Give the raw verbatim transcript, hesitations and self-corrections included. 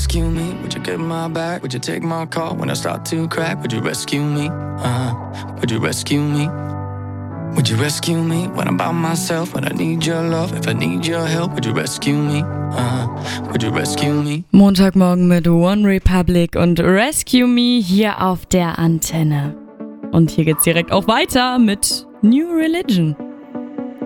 rescue me? Would you get my back? Would you take my call when I start to crack? Would you rescue me? Uh, would you rescue me? Would you rescue me when I'm by myself? When I need your love, if I need your help, would you rescue me? Uh, would you rescue me? Montagmorgen mit One Republic und Rescue Me hier auf der Antenne. Und hier geht's direkt auch weiter mit New Religion.